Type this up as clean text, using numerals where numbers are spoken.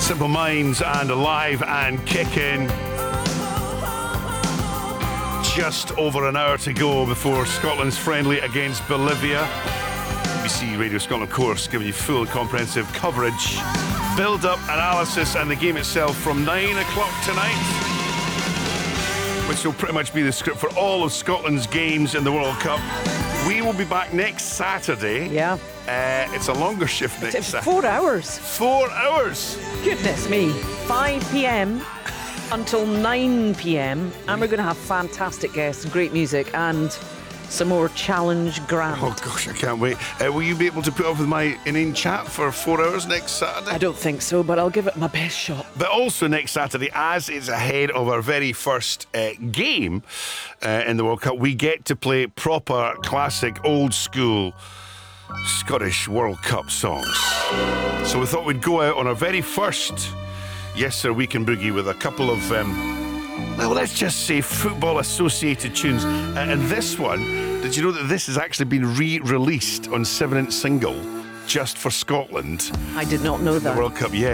Simple Minds and Alive and Kicking. Just over an hour to go before Scotland's friendly against Bolivia. BBC Radio Scotland, of course, giving you full and comprehensive coverage, build-up, analysis, and the game itself from 9 o'clock tonight, which will pretty much be the script for all of Scotland's games in the World Cup. We will be back next Saturday. Yeah. It's a longer shift next Saturday. 4 hours. 4 hours. Goodness me. 5 p.m. until 9 p.m. And we're going to have fantastic guests, great music, and some more challenge grand. Oh gosh, I can't wait. Will you be able to put up with my inane chat for 4 hours next Saturday? I don't think so, but I'll give it my best shot. But also next Saturday, as is ahead of our very first game in the World Cup, we get to play proper, classic, old school Scottish World Cup songs. So we thought we'd go out on our very first Yes Sir Weekend Boogie with a couple of well, let's just say football associated tunes. And this one, did you know that this has actually been re-released on 7-inch single just for Scotland? I did not know that. The World Cup, yeah.